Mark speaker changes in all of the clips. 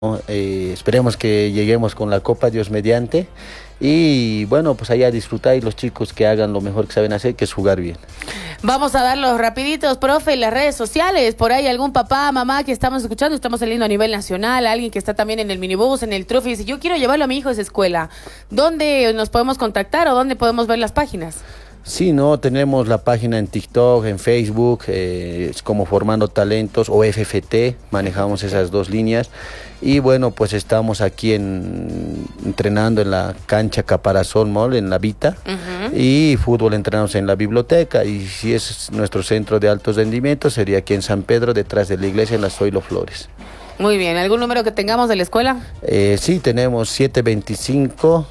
Speaker 1: Esperemos que lleguemos con la Copa, Dios mediante. Y bueno, pues allá disfrutar y los chicos que hagan lo mejor que saben hacer, que es jugar bien.
Speaker 2: Vamos a dar los rapiditos, profe, en las redes sociales. Por ahí algún papá, mamá que estamos escuchando, estamos saliendo a nivel nacional, alguien que está también en el minibús, en el trufi, y dice, yo quiero llevarlo a mi hijo a esa escuela. ¿Dónde nos podemos contactar o dónde podemos ver las páginas?
Speaker 1: Sí, no, tenemos la página en TikTok, en Facebook, es como Formando Talentos o FFT, manejamos esas dos líneas. Y bueno, pues estamos aquí entrenando en la cancha Caparazón Mall, en la Vita, y fútbol entrenamos en la biblioteca. Y si es nuestro centro de altos rendimientos, sería aquí en San Pedro, detrás de la iglesia, en la Zoilo Flores.
Speaker 2: Muy bien, ¿algún número que tengamos de la escuela?
Speaker 1: Sí, tenemos 725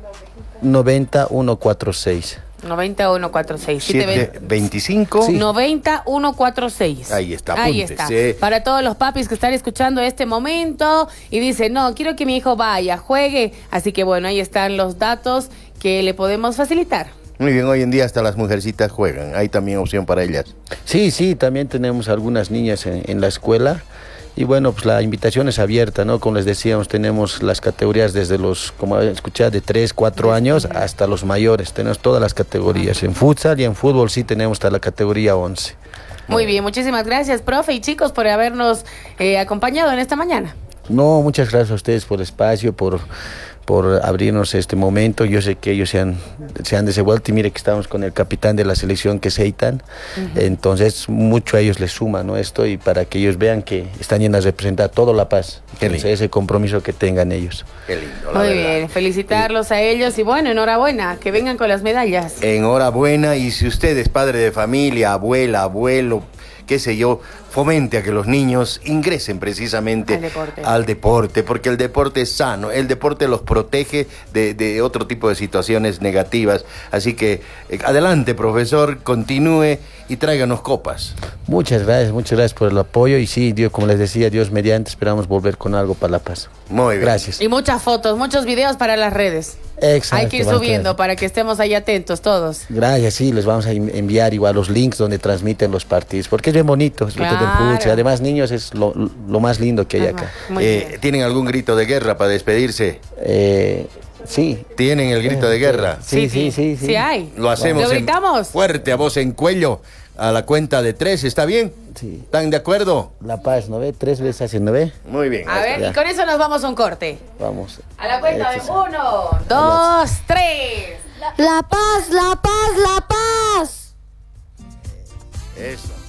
Speaker 1: 90 146.
Speaker 2: 90146.
Speaker 3: 725
Speaker 1: Sí.
Speaker 2: 90146.
Speaker 3: Ahí está,
Speaker 2: Ahí
Speaker 3: apúntese.
Speaker 2: está. Para todos los papis que están escuchando este momento y dicen, no, quiero que mi hijo vaya, juegue. Así que bueno, ahí están los datos que le podemos facilitar.
Speaker 3: Muy bien, hoy en día hasta las mujercitas juegan. Hay también opción para ellas.
Speaker 1: Sí, también tenemos algunas niñas en la escuela. Y bueno, pues la invitación es abierta, ¿no? Como les decíamos, tenemos las categorías desde los, como escuchar, de 3, 4 años hasta los mayores. Tenemos todas las categorías. En futsal y en fútbol sí tenemos hasta la categoría 11.
Speaker 2: Muy bien, muchísimas gracias, profe y chicos, por habernos acompañado en esta mañana.
Speaker 1: No, muchas gracias a ustedes por el espacio, por abrirnos este momento. Yo sé que ellos se han desenvuelto y mire que estamos con el capitán de la selección, que es Eitan. Entonces mucho a ellos les suma, ¿no? Esto, y para que ellos vean que están yendo a representar todo La Paz. Entonces, ese compromiso que tengan ellos.
Speaker 3: Qué lindo,
Speaker 2: Muy bien, felicitarlos a ellos y bueno, enhorabuena, que vengan con las medallas.
Speaker 3: Enhorabuena, y si usted es padre de familia, abuela, abuelo, qué sé yo, fomente a que los niños ingresen precisamente al deporte, porque el deporte es sano, el deporte los protege de otro tipo de situaciones negativas. Así que adelante, profesor, continúe y tráiganos copas.
Speaker 1: Muchas gracias por el apoyo y sí, Dios, como les decía, Dios mediante, esperamos volver con algo para La Paz.
Speaker 3: Muy bien.
Speaker 1: Gracias.
Speaker 2: Y muchas fotos, muchos videos para las redes.
Speaker 1: Exacto.
Speaker 2: Hay que ir subiendo para que estemos ahí atentos todos.
Speaker 1: Gracias, sí, les vamos a enviar igual los links donde transmiten los partidos, porque es bien bonito, es lo que del fútbol. Además, niños, es lo más lindo que hay acá.
Speaker 3: ¿Tienen algún grito de guerra para despedirse?
Speaker 1: Sí.
Speaker 3: ¿Tienen el grito de guerra?
Speaker 1: Sí.
Speaker 2: Sí hay.
Speaker 3: Lo hacemos.
Speaker 2: ¿Lo gritamos?
Speaker 3: Fuerte, a voz en cuello, a la cuenta de 3, ¿está bien?
Speaker 1: Sí.
Speaker 3: ¿Están de acuerdo?
Speaker 1: La Paz, ¿no ve? 3 veces hace 9.
Speaker 3: Muy bien.
Speaker 2: A ver, y con eso nos vamos a un corte.
Speaker 1: Vamos.
Speaker 2: A la cuenta de 1, 2, 3.
Speaker 4: La Paz, la Paz, la Paz.
Speaker 3: Eso.